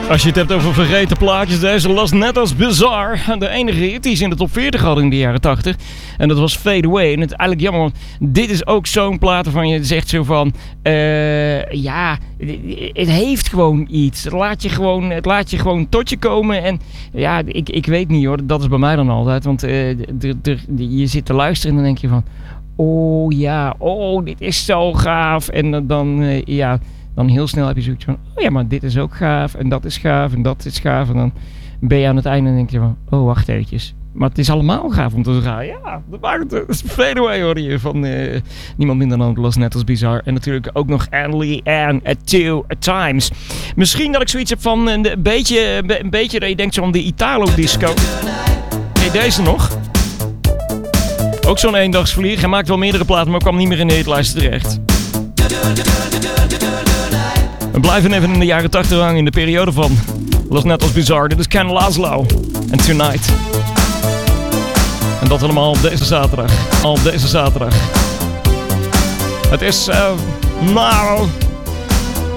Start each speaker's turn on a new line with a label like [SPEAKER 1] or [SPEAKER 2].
[SPEAKER 1] Als je het hebt over vergeten plaatjes, deze was net als Bizarre. De enige hit die ze in de top 40 hadden in de jaren 80. En dat was Fade Away. En het is eigenlijk jammer, want dit is ook zo'n plaat waarvan je zegt zo van... ja, het heeft gewoon iets. Het laat je gewoon tot je komen. En ja, ik weet niet hoor, dat is bij mij dan altijd. Want je zit te luisteren en dan denk je van... Oh ja, oh dit is zo gaaf. En dan heel snel heb je zoiets van... Oh ja, maar dit is ook gaaf. En dat is gaaf. En dat is gaaf. En dan ben je aan het einde en denk je van... Oh, wacht eventjes. Maar het is allemaal gaaf om te gaan. Ja, dat maakt het. Fade Away hoor je van niemand minder dan Los Netos Bizarre. En natuurlijk ook nog Anne Ann at Two Times. Misschien dat ik zoiets heb van een beetje dat je denkt zo aan de Italo-disco. Nee, deze nog. Ook zo'n eendagsvlieg. Hij maakt wel meerdere platen, maar kwam niet meer in de hitlijst terecht. We blijven even in de jaren 80 hangen in de periode van Los Netos Bizarre. Dit is Ken Laszlo en Tonight. En dat allemaal op deze zaterdag. Het is,